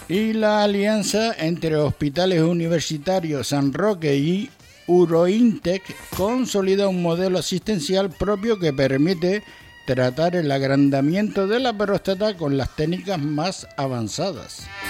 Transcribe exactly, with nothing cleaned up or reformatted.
Y la alianza entre Hospitales Universitarios San Roque y Urointec consolida un modelo asistencial propio que permite tratar el agrandamiento de la próstata con las técnicas más avanzadas.